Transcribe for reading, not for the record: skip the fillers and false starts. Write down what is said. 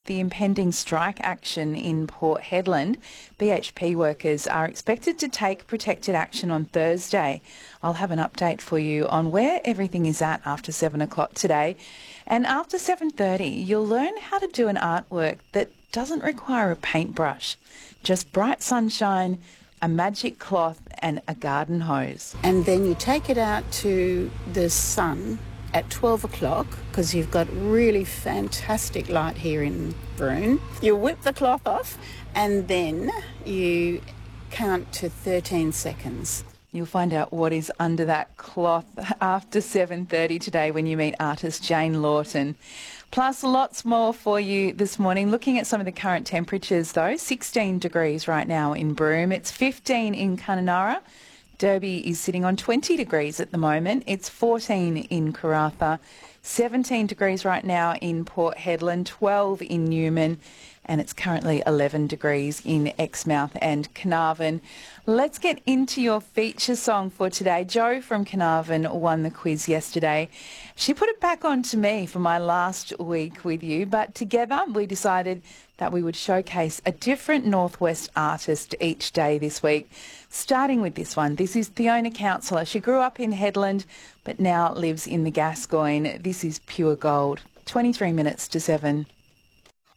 the impending strike action in Port Hedland, BHP workers are expected to take protected action on Thursday. I'll have an update for you on where everything is at after 7 o'clock today. And after 7:30, you'll learn how to do an artwork that doesn't require a paintbrush, just bright sunshine, a magic cloth and a garden hose. And then you take it out to the sun at 12 o'clock, because you've got really fantastic light here in Broome. You whip the cloth off and then you count to 13 seconds. You'll find out what is under that cloth after 7:30 today when you meet artist Jane Lawton. Plus lots more for you this morning. Looking at some of the current temperatures though, 16 degrees right now in Broome. It's 15 in Kununurra. Derby is sitting on 20 degrees at the moment. It's 14 in Karratha, 17 degrees right now in Port Hedland, 12 in Newman, and it's currently 11 degrees in Exmouth and Carnarvon. Let's get into your feature song for today. Jo from Carnarvon won the quiz yesterday. She put it back on to me for my last week with you, but together we decided that we would showcase a different Northwest artist each day this week. Starting with this one. This is Fiona Counsellor. She grew up in Hedland but now lives in the Gascoyne. This is Pure Gold. 23 minutes to 7.